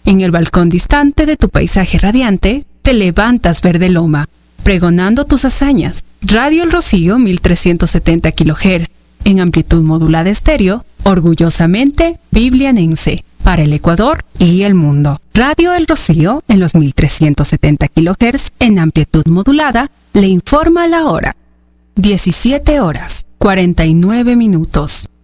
En el balcón distante de tu paisaje radiante, te levantas verde loma, pregonando tus hazañas. Radio El Rocío 1370 kHz, en amplitud modulada estéreo, orgullosamente biblianense, para el Ecuador y el mundo. Radio El Rocío, en los 1370 kHz, en amplitud modulada, le informa la hora. 17 horas, 49 minutos.